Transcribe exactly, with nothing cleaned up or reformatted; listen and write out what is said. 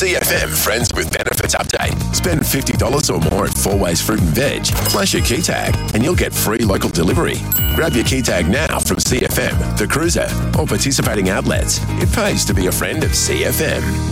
C F M Friends with Benefits update. Spend fifty dollars or more at Four Ways Fruit and Veg. Flash your key tag and you'll get free local delivery. Grab your key tag now from C F M, The Cruiser, or participating outlets. It pays to be a friend of C F M.